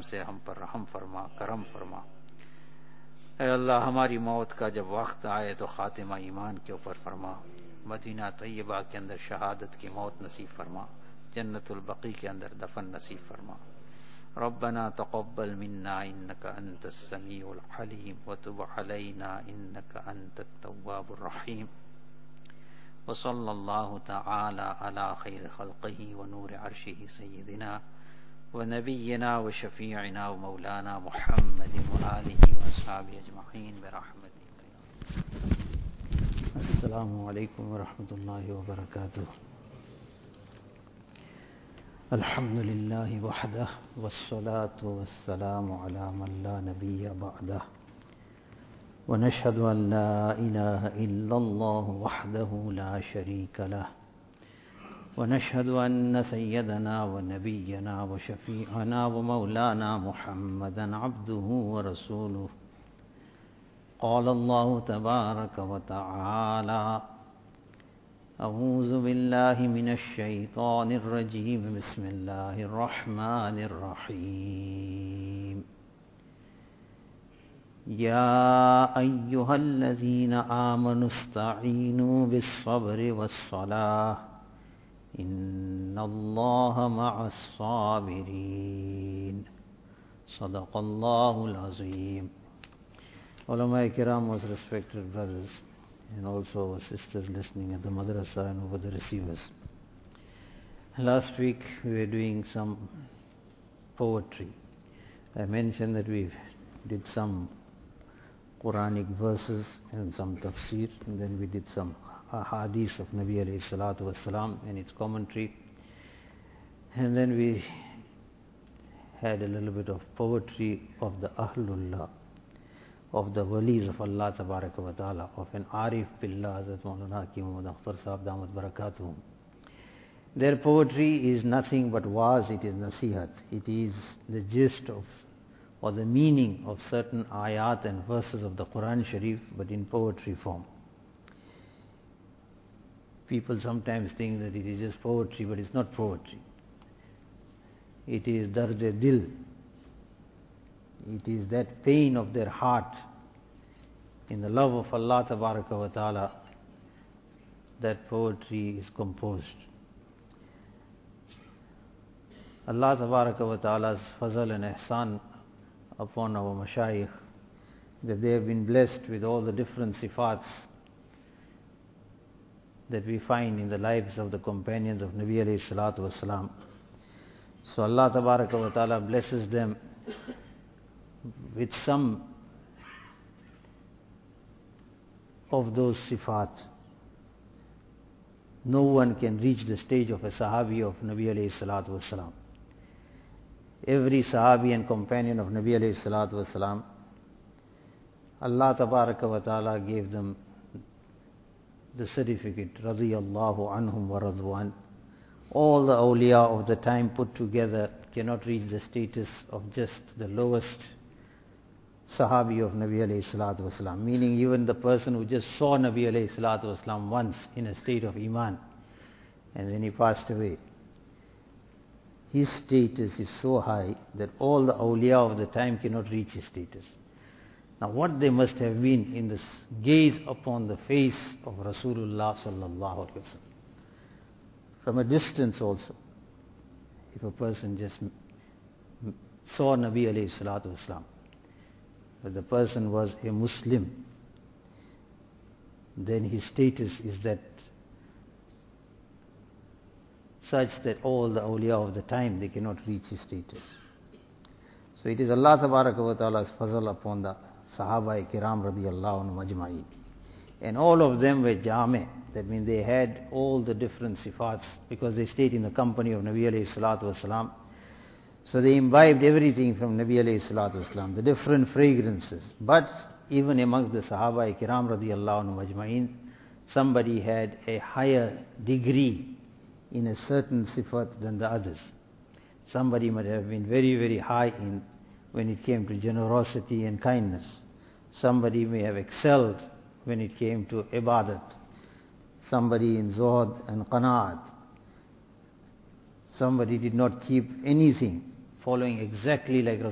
से हम पर रहम फरमा, करम फरमा। ऐ अल्लाह, हमारी मौत का जब वक्त आए तो खातिमा ईमान के ऊपर फरमा। मदीना तैयबा के अंदर शहादत की मौत नसीब फरमा। जन्नतुल बकी के अंदर दफन नसीब फरमा। रब्बना तक़ब्बल मिन्ना इन्नका अंतस समीउल अलीम व तुब अलैना इन्नका अंतत तव्वाबुर रहीम। व सल्लल्लाहु तआला अला खैर खल्क़िही व नूर अर्शिही सय्यिदिना व नबिय्यिना व शफीअना व मौलाना मुहम्मदिन व आलिहि व अस्हाबिहि अजमईन बिरहमतिका या। अस्सलामु अलैकुम व रहमतुल्लाहि व बरकातुहू। अल्हम्दुलिल्लाहि वहदह वस्सलातु वस्सलामु अला मन ला नबिय्य बअदह व नशहदु अन ला इलाहा इल्लल्लाह वहदहु ला शरीका लह व नशहदु अन्न सय्यदना व नबिय्यना व शफीअना व मौलाना मुहम्मदन अब्दुहु व रसूलुहु। क़ाल अल्लाहु तबारक व तआला अऊज़ु बिल्लाहि मिनश शैतानिर रजीम बिस्मिल्लाहिर रहमानिर रहीम। या अय्युहल्लज़ीना आमनुस्तईनू बिस्सब्रि वस्सलाह इन्नल्लाहा मअस्साबिरीन। सदक़ल्लाहुल अज़ीम। Ulama Kiram, most respected brothers and also sisters listening at the madrasa and over the receivers. Last week we were doing some poetry. I mentioned that we did some Quranic verses and some tafsir, and then we did some hadith of Nabi alayhi salatu wassalam and its commentary, and then we had a little bit of poetry of the Ahlullah, of the walis of Allah Tabaraka wa Ta'ala, of an Arif Billah, Hazrat Maulana Hakim Muhammad Akhtar Sahab Damat Barakatuhum. Their poetry is nothing but waz, it is nasihat, it is the gist of or the meaning of certain ayat and verses of the Quran Sharif, but in poetry form. People sometimes think that it is just poetry, but it's not poetry. It is dard-e-dil. It is that pain of their heart in the love of Allah Tabaraka wa Ta'ala that poetry is composed. Allah Tabaraka wa Ta'ala's fazal and ihsan upon our mashayikh, that they have been blessed with all the different sifats that we find in the lives of the companions of Nabi alayhi salatu wasalam. So Allah Tabaraka wa Ta'ala blesses them with some of those sifat. No one can reach the stage of a sahabi of Nabi alayhi salatu wasalam. Every sahabi and companion of Nabi alayhi salatu wasalam, Allah Tabaraka wa Ta'ala gave them the certificate, radiyallahu anhum wa radwan. All the awliya of the time put together cannot reach the status of just the lowest sahabi of Nabi alayhi salatu wasalam, meaning even the person who just saw Nabi alayhi salatu wasalam once in a state of iman and then he passed away. His status is so high that all the awliya of the time cannot reach his status. Now what they must have been in this gaze upon the face of Rasulullah sallallahu alaihi wasallam. From a distance also, if a person just saw Nabi alayhi salatu wasalam, but the person was a Muslim, then his status is that such that all the awliya of the time, they cannot reach his status. So it is Allah Tabaraka wa Ta'ala's fazal upon the Sahaba Kiram radiyallahu anhum ajma'in. And all of them were jame, that means they had all the different sifats because they stayed in the company of Nabi alayhi salatu wasalam. So they imbibed everything from Nabi alayhi salatu wasalam, the different fragrances. But even amongst the Sahaba Kiram radiyallahu anhum ajma'in, somebody had a higher degree in a certain sifat than the others. Somebody might have been very, very high in when it came to generosity and kindness. Somebody may have excelled when it came to ibadat. Somebody in zuhd and qanaat. Somebody did not keep anything, following exactly like